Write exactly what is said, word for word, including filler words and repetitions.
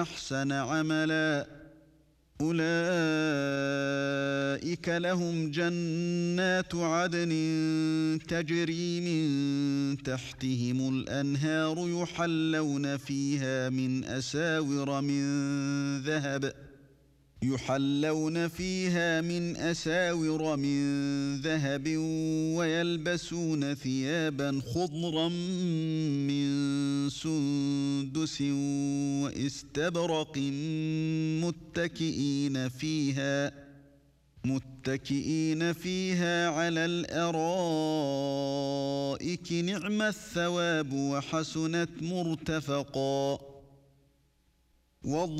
وأحسن عملا أولئك لهم جنات عدن تجري من تحتهم الأنهار يحلون فيها من أساور من ذهب يحلون فيها من أساور من ذهب ويلبسون ثيابا خضرا من سندس واستبرق متكئين فيها متكئين فيها على الأرائك نعم الثواب وحسنت مرتفقا.